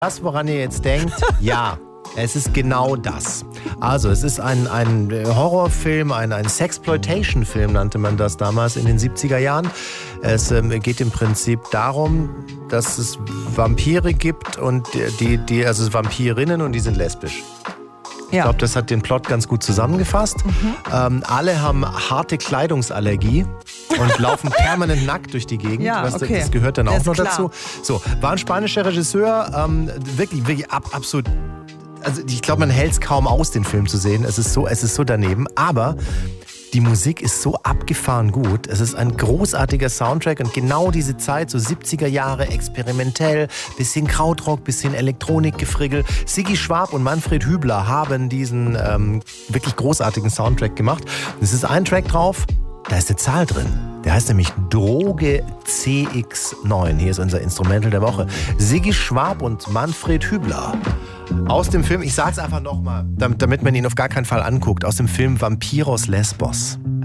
Das, woran ihr jetzt denkt, ja, es ist genau das. Also es ist ein Horrorfilm, ein Sexploitation-Film nannte man das damals in den 70er Jahren. Es geht im Prinzip darum, dass es Vampire gibt und also Vampirinnen und die sind lesbisch. Ich glaube, das hat den Plot ganz gut zusammengefasst. Alle haben harte Kleidungsallergie und laufen permanent nackt durch die Gegend. Ja, das gehört dann auch noch dazu. So, war ein spanischer Regisseur, wirklich absolut. Also ich glaube, man hält es kaum aus, den Film zu sehen. Es ist so daneben. Aber die Musik ist so abgefahren gut. Es ist ein großartiger Soundtrack und genau diese Zeit, so 70er Jahre, experimentell, bisschen Krautrock, bisschen Elektronikgefrickel. Sigi Schwab und Manfred Hübler haben diesen wirklich großartigen Soundtrack gemacht. Und es ist ein Track drauf, da ist eine Zahl drin. Der heißt nämlich Droge CX9. Hier ist unser Instrumental der Woche. Sigi Schwab und Manfred Hübler. Aus dem Film, ich sag's einfach nochmal, damit man ihn auf gar keinen Fall anguckt, aus dem Film Vampiros Lesbos.